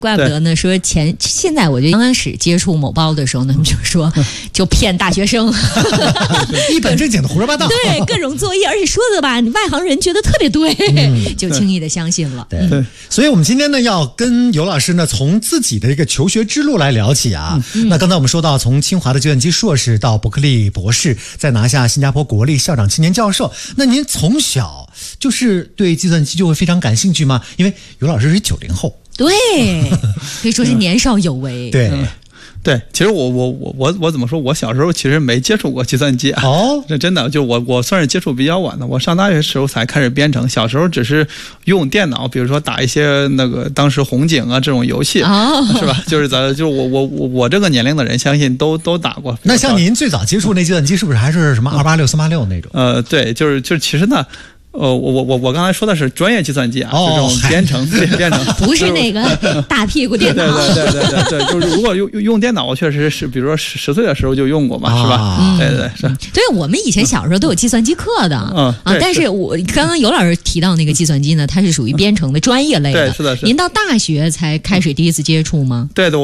怪不得呢，说现在我觉得刚开始接触某包的时候呢，就说就骗大学生， 一本正经的胡说八道， 对各种作业，而且说的吧，外行人觉得特别对，就轻易的相信了。 对，所以我们今天呢要跟尤老师呢从自己的一个求学之路来聊起啊。那刚才我们说到从清华的计算机硕士到伯克利博士，再拿下新加坡国立校长青年教授，那您从小就是对计算机就会非常感兴趣吗？因为尤老师是90后。 对，可以说是年少有为。 对，其实我怎么说？我小时候其实没接触过计算机啊。 哦， 这真的就我算是接触比较晚的。我上大学时候才开始编程，小时候只是用电脑，比如说打一些那个当时红警啊这种游戏，是吧？就是我这个年龄的人，相信都打过。 那像您最早接触那计算机，是不是还是什么286、386那种？ 对，就是其实呢。我刚才说的是专业计算机啊，这种编程， 不是那个大屁股电脑。 对，就是如果用电脑，我确实是，比如说10岁的时候就用过嘛，是吧？对，是。 对，我们以前小时候都有计算机课的，但是我刚刚尤老师提到那个计算机呢，它是属于编程的专业类的。 对，是的。 您到大学才开始第一次接触吗？ 对的。